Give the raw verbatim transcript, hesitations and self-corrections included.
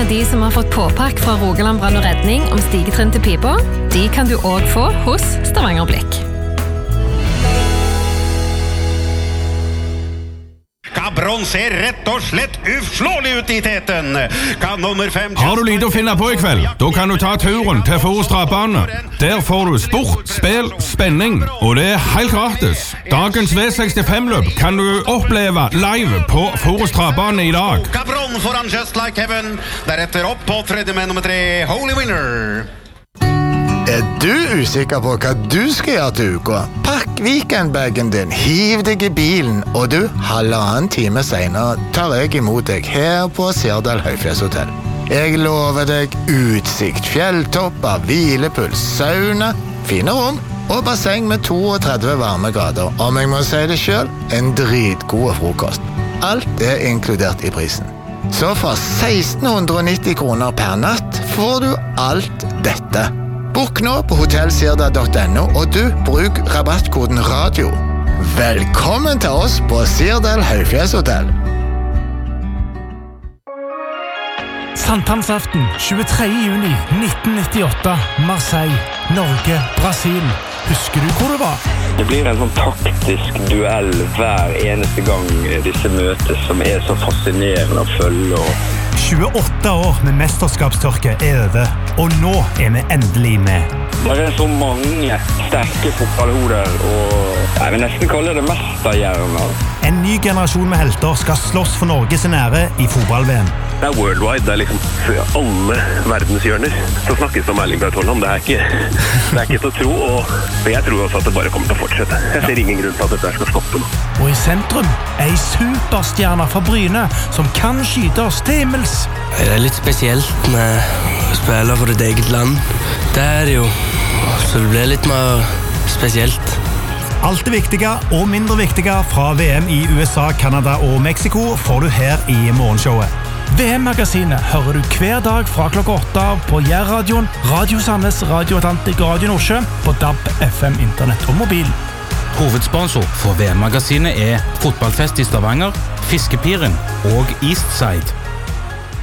av de som har fått påpakk fra Rogaland Brann og Redning om stigetrinn til pipa, de kan du også få hos Stavanger Blikk. Cabron ser rett og slett uslåelig ut I teten. Kan nummer fem... Har du lite å finne på I kveld? Da kan du ta turen til Forus Travbane. Der får du sport, spill, spenning, og det er helt gratis. Dagens V sekstifem-løp kan du oppleve live på Forus Travbane I dag. Cabron foran Just Like Heaven. Deretter opp på tredje med nummer tre, Holy Winner. Er du usikker på hva du skal gjøre til uka? Pakk weekendbagen din, hiv deg I bilen, og du, halvannen time senere, tar jeg imot deg her på Sirdal Høyfjellshotell. Jeg lover deg utsikt, fjelltopper, hvilepuls, sauna, fine rom og basseng med trettito varmegrader. Om jeg må si det selv, en dritgod frokost. Alt er inkludert I prisen. Så for seksten nitti kroner per natt får du alt dette. Bok nå på hotellsirda punktum no, og du, bruk rabattkoden radio. Velkommen til oss på Sirdal Høyfjellshotell. Sankthansaften, tjuetredje juni nitten nittiåtte, Marseille, Norge, Brasil. Husker du hvor du var? Det blir en sånn taktisk duell hver eneste gang disse møtes som er så fascinerende å følge. Og tjueåtte år med mesterskapstørke er over, og nå er vi endelig med. Det er så mange sterke fotballhoder, og jeg vil nesten kalle det mesterhjerner. En ny generasjon med helter skal slåss for Norges ære I fotball-V M. Det er worldwide, det er liksom for alle verdenshjørner. Så snakkes det om Erling Braut Haaland, det er ikke, det er ikke til å tro, og jeg tror også at det bare kommer til å fortsette. Jeg ser ingen grunn til at dette skal stoppe nå. Og I sentrum er en superstjerne fra Bryne som kan skyte oss til himmels. Det er litt spesielt med å spille for ditt eget land. Det er det jo, så det blir litt mer spesielt. Alt det viktige og mindre viktige fra V M I U S A, Canada og Mexico får du her I morgenshowet. V M-magasinet hører du hver dag fra klokka åtte på Jærradioen, Radio Sandnes, Radio Atlantik og Radio Nordsjø på D A B, F M, Internett og mobil. Hovedsponsor for V M-magasinet er Fotballfest I Stavanger, Fiskepiren og Eastside.